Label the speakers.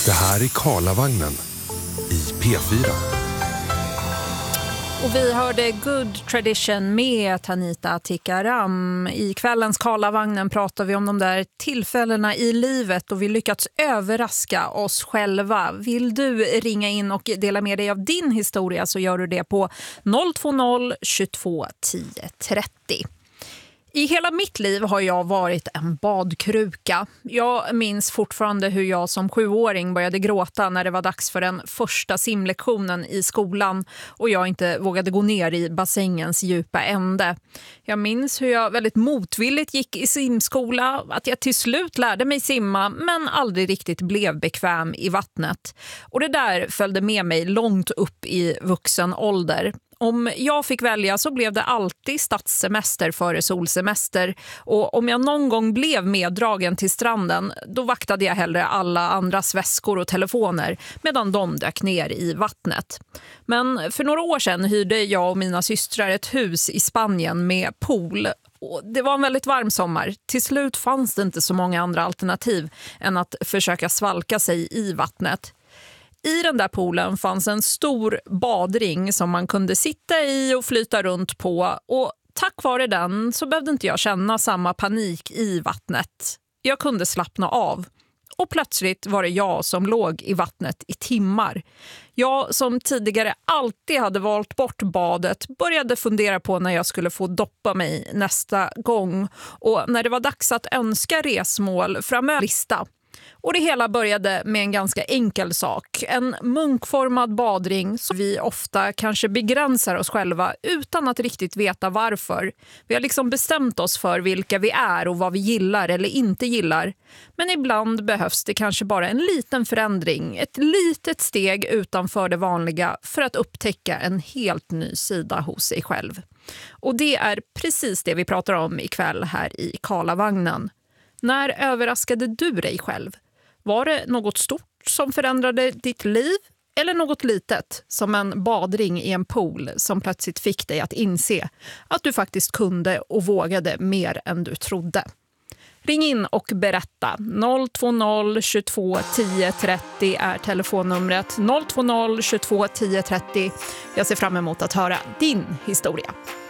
Speaker 1: Det här är Karlavagnen i P4.
Speaker 2: Och vi hörde Good Tradition med Tanita Tikaram. I kvällens Karlavagnen pratar vi om de där tillfällena i livet och vi lyckats överraska oss själva. Vill du ringa in och dela med dig av din historia så gör du det på 020 22 10 30. I hela mitt liv har jag varit en badkruka. Jag minns fortfarande hur jag som 7-åring började gråta när det var dags för den första simlektionen i skolan och jag inte vågade gå ner i bassängens djupa ände. Jag minns hur jag väldigt motvilligt gick i simskola, att jag till slut lärde mig simma men aldrig riktigt blev bekväm i vattnet. Och det där följde med mig långt upp i vuxen ålder. Om jag fick välja så blev det alltid stadssemester före solsemester och om jag någon gång blev meddragen till stranden då vaktade jag hellre alla andras väskor och telefoner medan de dök ner i vattnet. Men för några år sedan hyrde jag och mina systrar ett hus i Spanien med pool. Och det var en väldigt varm sommar. Till slut fanns det inte så många andra alternativ än att försöka svalka sig i vattnet. I den där poolen fanns en stor badring som man kunde sitta i och flyta runt på och tack vare den så behövde inte jag känna samma panik i vattnet. Jag kunde slappna av och plötsligt var det jag som låg i vattnet i timmar. Jag som tidigare alltid hade valt bort badet började fundera på när jag skulle få doppa mig nästa gång och när det var dags att önska resmål framöver lista. Och det hela började med en ganska enkel sak. En munkformad badring som vi ofta kanske begränsar oss själva utan att riktigt veta varför. Vi har liksom bestämt oss för vilka vi är och vad vi gillar eller inte gillar. Men ibland behövs det kanske bara en liten förändring, ett litet steg utanför det vanliga för att upptäcka en helt ny sida hos sig själv. Och det är precis det vi pratar om ikväll här i Karlavagnen. När överraskade du dig själv? Var det något stort som förändrade ditt liv eller något litet som en badring i en pool som plötsligt fick dig att inse att du faktiskt kunde och vågade mer än du trodde? Ring in och berätta. 020 22 10 30 är telefonnumret. 020 22 10 30. Jag ser fram emot att höra din historia.